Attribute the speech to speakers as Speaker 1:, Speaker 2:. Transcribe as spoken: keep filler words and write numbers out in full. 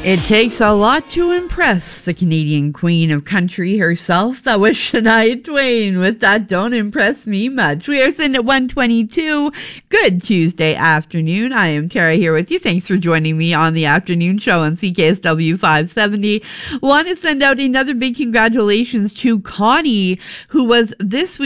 Speaker 1: It takes a lot to impress the Canadian queen of country herself. That was Shania Twain with that Don't Impress Me Much. We are sitting at one twenty-two. Good Tuesday afternoon. I am Tara here with you. Thanks for joining me on the afternoon show on C K S W five seventy. Want to send out another big congratulations to Connie, who was this week